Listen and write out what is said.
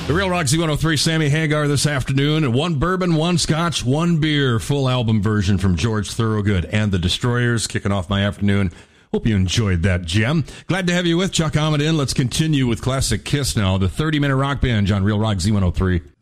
The Real Rock Z103, Sammy Hagar this afternoon. One bourbon, one scotch, one beer. Full album version from George Thorogood and the Destroyers kicking off my afternoon. Hope you enjoyed that gem. Glad to have you with Chuck Ahmed in. Let's continue with Classic Kiss now. The 30-minute rock binge on Real Rock Z103.